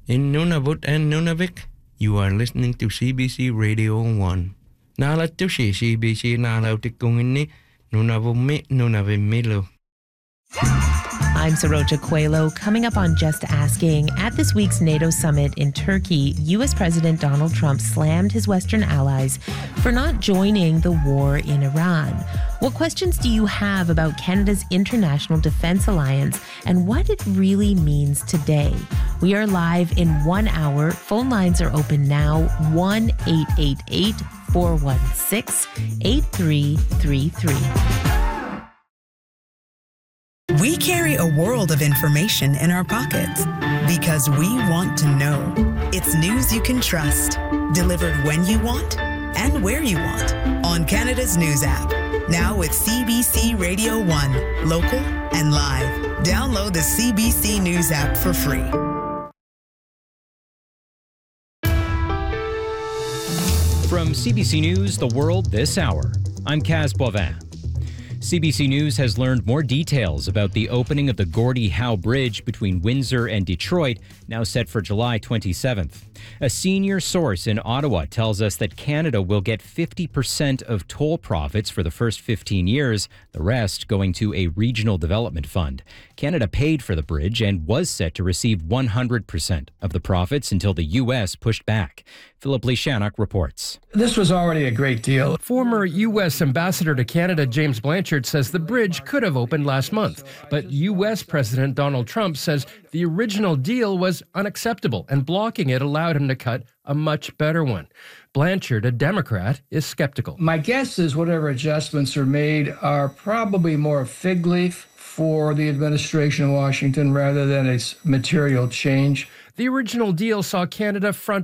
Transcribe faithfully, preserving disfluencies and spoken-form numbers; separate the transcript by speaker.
Speaker 1: In Nunavut and Nunavik, you are listening to C B C Radio one. Nalat to si C B C nalautik kung ini Nunavumi Nunavimilo.
Speaker 2: I'm Saroja Coelho. Coming up on Just Asking, at this week's NATO summit in Turkey, U S President Donald Trump slammed his Western allies for not joining the war in Iran. What questions do you have about Canada's International Defense Alliance and what it really means today? We are live in one hour. Phone lines are open now. one eight eight eight, four one six, eight three three three.
Speaker 3: We carry a world of information in our pockets because we want to know. It's news you can trust, delivered when you want and where you want on Canada's News app. Now with C B C Radio one, local and live. Download the C B C News app for free.
Speaker 4: From C B C News, The World This Hour, I'm Kaz Boivin. C B C News has learned more details about the opening of the Gordie Howe Bridge between Windsor and Detroit, now set for July twenty-seventh. A senior source in Ottawa tells us that Canada will get fifty percent of toll profits for the first fifteen years, the rest going to a regional development fund. Canada paid for the bridge and was set to receive one hundred percent of the profits until the U S pushed back. Philip Lishanuk reports.
Speaker 5: This was already a great deal.
Speaker 6: Former U S Ambassador to Canada James Blanchard says the bridge could have opened last month, but U S President Donald Trump says the original deal was unacceptable and blocking it allowed him to cut a much better one. Blanchard, a Democrat, is skeptical.
Speaker 5: My guess is whatever adjustments are made are probably more a fig leaf for the administration in Washington rather than a material change.
Speaker 6: The original deal saw Canada front